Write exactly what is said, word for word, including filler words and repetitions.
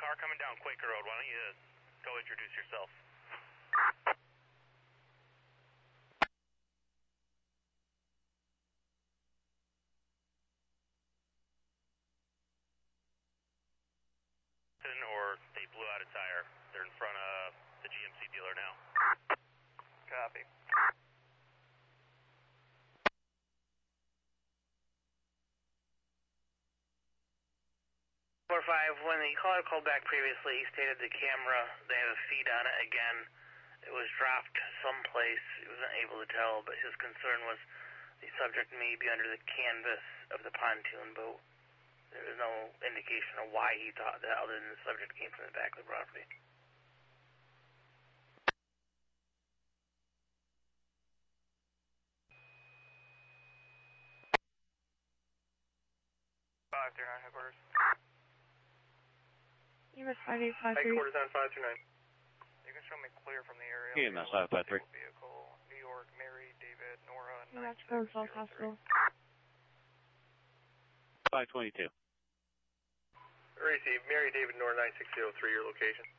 car coming down Quaker Road. Why don't you go introduce yourself? Or they blew out a tire. They're in front of the G M C dealer now. Copy. four five, when the caller called back previously, he stated the camera, they have a feed on it again. It was dropped someplace. He wasn't able to tell, but his concern was the subject may be under the canvas of the pontoon boat. There was no indication of why he thought that, other than the subject came from the back of the property. five three nine, headquarters. E M S five eight five three. Headquarters on five three nine. You can show me clear from the area. E M S five five three. Vehicle, New York, Mary, David, Nora, New Mexico, Falls Hospital. five twenty-two. Receive, Mary, David, Nora, nine six zero three, your location.